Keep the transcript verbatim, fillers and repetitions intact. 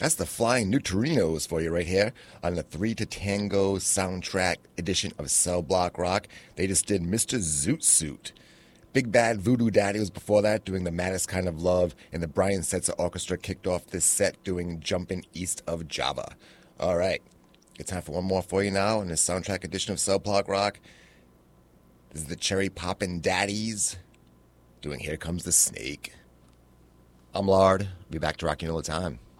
That's the Flying Neutrinos for you right here on the three to Tango soundtrack edition of Cell Block Rock. They just did Mister Zoot Suit. Big Bad Voodoo Daddy was before that, doing The Maddest Kind of Love, and the Brian Setzer Orchestra kicked off this set doing Jumpin' East of Java. All right, it's time for one more for you now in this soundtrack edition of Cell Block Rock. This is the Cherry Poppin' Daddies doing Here Comes the Snake. I'm Lard. Be back to rock you all the time.